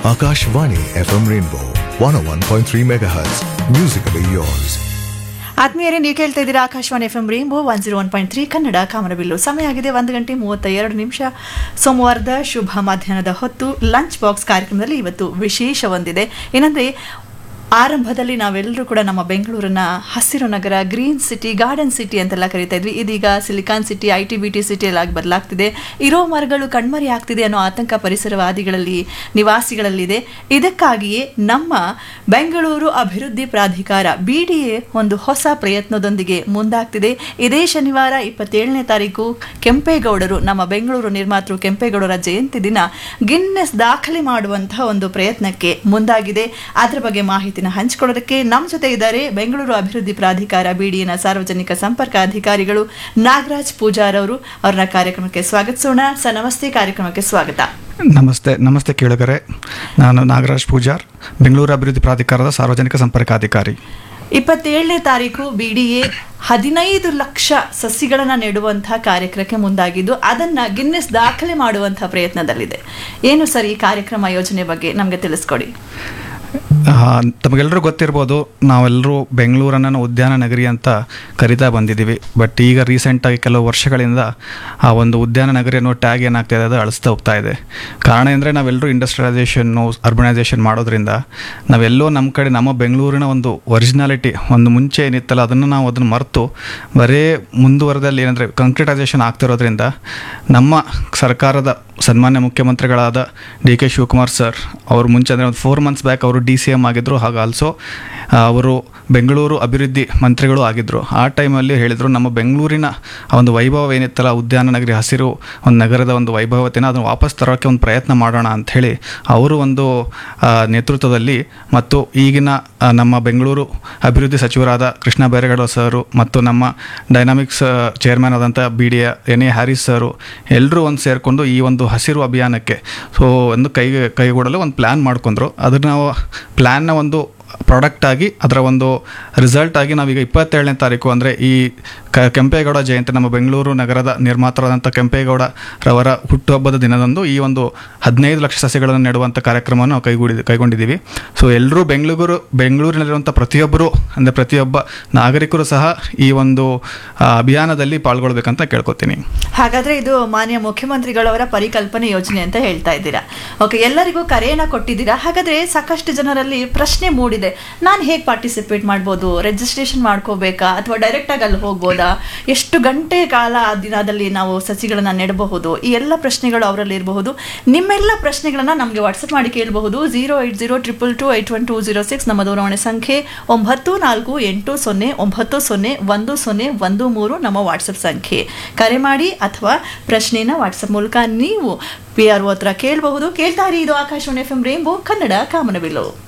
Akashvani FM Rainbow 101.3 MHz. Musically yours. ಆತ್ಮೀಯರೇ, ನೀವು ಕೇಳ್ತಾ ಇದ್ದೀರಾ ಆಕಾಶವಾಣಿ FM ರೇಂಬೋ 101.3 ಕನ್ನಡ ಕಾಮನಬಿಲ್ಲು. ಸಮಯ ಆಗಿದೆ 1:32. ಸೋಮವಾರದ ಶುಭ ಮಧ್ಯಾಹ್ನದ ಹೊತ್ತು ಲಂಚ್ ಬಾಕ್ಸ್ ಕಾರ್ಯಕ್ರಮದಲ್ಲಿ ಇವತ್ತು ವಿಶೇಷ ಒಂದಿದೆ. ಏನಂದ್ರೆ, ಆರಂಭದಲ್ಲಿ ನಾವೆಲ್ಲರೂ ಕೂಡ ನಮ್ಮ ಬೆಂಗಳೂರನ್ನ ಹಸಿರು ನಗರ, ಗ್ರೀನ್ ಸಿಟಿ, ಗಾರ್ಡನ್ ಸಿಟಿ ಅಂತೆಲ್ಲ ಕರೀತಾ ಇದ್ವಿ. ಇದೀಗ ಸಿಲಿಕಾನ್ ಸಿಟಿ, IT-BT ಸಿಟಿ ಎಲ್ಲ ಬದಲಾಗ್ತಿದೆ. ಇರೋ ಮರಗಳು ಕಣ್ಮರಿ ಆಗ್ತಿದೆ ಅನ್ನೋ ಆತಂಕ ಪರಿಸರವಾದಿಗಳಲ್ಲಿ, ನಿವಾಸಿಗಳಲ್ಲಿದೆ. ಇದಕ್ಕಾಗಿಯೇ ನಮ್ಮ ಬೆಂಗಳೂರು ಅಭಿವೃದ್ಧಿ ಪ್ರಾಧಿಕಾರ BDA ಒಂದು ಹೊಸ ಪ್ರಯತ್ನದೊಂದಿಗೆ ಮುಂದಾಗ್ತಿದೆ. ಇದೇ ಶನಿವಾರ 27ನೇ ತಾರೀಕು ಕೆಂಪೇಗೌಡರು, ನಮ್ಮ ಬೆಂಗಳೂರು ನಿರ್ಮಾತೃ ಕೆಂಪೇಗೌಡರ ಜಯಂತಿ ದಿನ ಗಿನ್ನೆಸ್ ದಾಖಲೆ ಮಾಡುವಂತಹ ಒಂದು ಪ್ರಯತ್ನಕ್ಕೆ ಮುಂದಾಗಿದೆ. ಅದರ ಬಗ್ಗೆ ಮಾಹಿತಿ ಹಂಚಿಕೊಳ್ಳೋದಕ್ಕೆ ನಮ್ಮ ಜೊತೆ ಇದ್ದಾರೆ ಬೆಂಗಳೂರು ಅಭಿವೃದ್ಧಿ ಪ್ರಾಧಿಕಾರ BDAನ ಸಾರ್ವಜನಿಕ ಸಂಪರ್ಕ ಅಧಿಕಾರಿಗಳು ನಾಗರಾಜ್ ಪೂಜಾರ್ ಅವರು. ಅವ್ರನ್ನ ಕಾರ್ಯಕ್ರಮಕ್ಕೆ ಸ್ವಾಗತಿಸೋಣ. ಸರ್, ನಮಸ್ತೆ, ಕಾರ್ಯಕ್ರಮಕ್ಕೆ ಸ್ವಾಗತ. ನಮಸ್ತೆ ಕೇಳುಗರೆ. ನಾನು ನಾಗರಾಜ್ ಪೂಜಾರ್, ಬೆಂಗಳೂರು ಅಭಿವೃದ್ಧಿ ಪ್ರಾಧಿಕಾರದ ಸಾರ್ವಜನಿಕ ಸಂಪರ್ಕ ಅಧಿಕಾರಿ. 27ನೇ ತಾರೀಕು BDA 15 ಲಕ್ಷ ಸಸಿಗಳನ್ನು ನೆಡುವಂತಹ ಕಾರ್ಯಕ್ರಮಕ್ಕೆ ಮುಂದಾಗಿದ್ದು, ಅದನ್ನ ಗಿನ್ನೆಸ್ ದಾಖಲೆ ಮಾಡುವಂತಹ ಪ್ರಯತ್ನದಲ್ಲಿದೆ. ಏನು ಸರ್ ಈ ಕಾರ್ಯಕ್ರಮ ಯೋಜನೆ ಬಗ್ಗೆ ನಮಗೆ ತಿಳಿಸ್ಕೊಡಿ. ತಮಗೆಲ್ಲರೂ ಗೊತ್ತಿರ್ಬೋದು, ನಾವೆಲ್ಲರೂ ಬೆಂಗಳೂರನ್ನು ಉದ್ಯಾನ ನಗರಿ ಅಂತ ಕರಿತಾ ಬಂದಿದ್ದೀವಿ. ಬಟ್ ಈಗ ರೀಸೆಂಟಾಗಿ ಕೆಲವು ವರ್ಷಗಳಿಂದ ಆ ಒಂದು ಉದ್ಯಾನ ನಗರಿ ಅನ್ನೋ ಟ್ಯಾಗ್ ಏನಾಗ್ತಾ ಇದೆ ಅದು ಅಳಿಸ್ತಾ ಹೋಗ್ತಾ ಇದೆ. ಕಾರಣ ಅಂದರೆ, ನಾವೆಲ್ಲರೂ ಇಂಡಸ್ಟ್ರಿಯಲೈಸೇಷನ್ನು, ಅರ್ಬನೈಸೇಷನ್ ಮಾಡೋದ್ರಿಂದ ನಾವೆಲ್ಲೋ ನಮ್ಮ ಕಡೆ ನಮ್ಮ ಬೆಂಗಳೂರಿನ ಒಂದು ಒರಿಜಿನಾಲಿಟಿ, ಒಂದು ಮುಂಚೆ ಏನಿತ್ತಲ್ಲ ಅದನ್ನು ಮರೆತು ಬರೀ ಮುಂದುವರೆದಲ್ಲಿ ಏನಂದರೆ ಕಂಕ್ರೀಟೈಸೇಷನ್ ಆಗ್ತಿರೋದ್ರಿಂದ ನಮ್ಮ ಸರ್ಕಾರದ ಸನ್ಮಾನ್ಯ ಮುಖ್ಯಮಂತ್ರಿಗಳಾದ DK ಶಿವಕುಮಾರ್ ಸರ್ ಅವರು ಮುಂಚೆ ಅಂದರೆ ಒಂದು 4 months ಬ್ಯಾಕ್ ಅವರು DCM ಆಗಿದ್ದರು. ಹಾಗೂ ಆಲ್ಸೋ ಅವರು ಬೆಂಗಳೂರು ಅಭಿವೃದ್ಧಿ ಮಂತ್ರಿಗಳು ಆಗಿದ್ದರು. ಆ ಟೈಮಲ್ಲಿ ಹೇಳಿದರು, ನಮ್ಮ ಬೆಂಗಳೂರಿನ ಒಂದು ವೈಭವ ಏನಿತ್ತಲ್ಲ, ಉದ್ಯಾನ ನಗರಿ, ಹಸಿರು ಒಂದು ನಗರದ ಒಂದು ವೈಭವತೆನ ಅದನ್ನು ವಾಪಸ್ ತರೋಕ್ಕೆ ಒಂದು ಪ್ರಯತ್ನ ಮಾಡೋಣ ಅಂಥೇಳಿ ಅವರು ಒಂದು ನೇತೃತ್ವದಲ್ಲಿ, ಮತ್ತು ಈಗಿನ ನಮ್ಮ ಬೆಂಗಳೂರು ಅಭಿವೃದ್ಧಿ ಸಚಿವರಾದ ಕೃಷ್ಣ ಬೈರೇಗೌಡ ಸರು ಮತ್ತು ನಮ್ಮ ಡೈನಾಮಿಕ್ಸ್ ಚೇರ್ಮನ್ ಆದಂಥ BDA NA ಹ್ಯಾರಿಸ್ ಸರು ಎಲ್ಲರೂ ಒಂದು ಸೇರಿಕೊಂಡು ಈ ಒಂದು ಹಸಿರು ಅಭಿಯಾನಕ್ಕೆ ಒಂದು ಕೈಗೂಡಲು ಒಂದು ಪ್ಲ್ಯಾನ್ ಮಾಡ್ಕೊಂಡ್ರು. ಅದನ್ನು ನಾವು ಪ್ಲ್ಯಾನ್ನ ಒಂದು ಪ್ರಾಡಕ್ಟ್ ಆಗಿ, ಅದರ ಒಂದು ರಿಸಲ್ಟ್ ಆಗಿ ನಾವೀಗ 27ನೇ ತಾರೀಕು ಅಂದರೆ ಈ ಕೆಂಪೇಗೌಡ ಜಯಂತಿ, ನಮ್ಮ ಬೆಂಗಳೂರು ನಗರದ ನಿರ್ಮಾತರಾದಂಥ ಕೆಂಪೇಗೌಡರವರ ಹುಟ್ಟುಹಬ್ಬದ ದಿನದಂದು ಈ ಒಂದು 15 ಲಕ್ಷ ಸಸಿಗಳನ್ನು ನೆಡುವಂಥ ಕಾರ್ಯಕ್ರಮವನ್ನು ನಾವು ಕೈಗೊಂಡಿದ್ದೀವಿ. ಸೊ ಎಲ್ಲರೂ ಬೆಂಗಳೂರಿನಲ್ಲಿರುವಂಥ ಪ್ರತಿಯೊಬ್ಬ ನಾಗರಿಕರು ಸಹ ಈ ಒಂದು ಅಭಿಯಾನದಲ್ಲಿ ಪಾಲ್ಗೊಳ್ಬೇಕಂತ ಕೇಳ್ಕೊತೀನಿ. ಹಾಗಾದರೆ ಇದು ಮಾನ್ಯ ಮುಖ್ಯಮಂತ್ರಿಗಳವರ ಪರಿಕಲ್ಪನೆ ಯೋಜನೆ ಅಂತ ಹೇಳ್ತಾ ಇದ್ದೀರಾ. ಓಕೆ, ಎಲ್ಲರಿಗೂ ಕರೆಯನ್ನು ಕೊಟ್ಟಿದ್ದೀರಾ. ಹಾಗಾದರೆ ಸಾಕಷ್ಟು ಜನರಲ್ಲಿ ಪ್ರಶ್ನೆ ಮೂಡಿದೆ, ನಾನು ಹೇಗೆ ಪಾರ್ಟಿಸಿಪೇಟ್ ಮಾಡ್ಬೋದು? ರಿಜಿಸ್ಟ್ರೇಷನ್ ಮಾಡ್ಕೋಬೇಕಾ ಅಥವಾ ಡೈರೆಕ್ಟಾಗಿ ಅಲ್ಲಿ ಹೋಗ್ಬೋದಾ? ಎಷ್ಟು ಗಂಟೆ ಕಾಲ ಆ ದಿನದಲ್ಲಿ ನಾವು ಸಸಿಗಳನ್ನು ನೆಡಬಹುದು? ಈ ಎಲ್ಲ ಪ್ರಶ್ನೆಗಳು ಅವರಲ್ಲಿ ಇರಬಹುದು. ನಿಮ್ಮೆಲ್ಲ ಪ್ರಶ್ನೆಗಳನ್ನು ನಮಗೆ ವಾಟ್ಸಪ್ ಮಾಡಿ ಕೇಳಬಹುದು. 08022281206 ನಮ್ಮ ದೂರವಾಣಿ ಸಂಖ್ಯೆ, 9480901013 ನಮ್ಮ ವಾಟ್ಸಪ್ ಸಂಖ್ಯೆ. ಕರೆ ಮಾಡಿ ಅಥವಾ ಪ್ರಶ್ನೆಯನ್ನು ವಾಟ್ಸಪ್ ಮೂಲಕ ನೀವು PRO ಹತ್ರ ಕೇಳಬಹುದು. ಕೇಳ್ತಾರೆ, ಇದು ಆಕಾಶವಾಣಿ FM ರೇಂಬೋ ಕನ್ನಡ ಕಾಮನಬಿಲ್ಲು.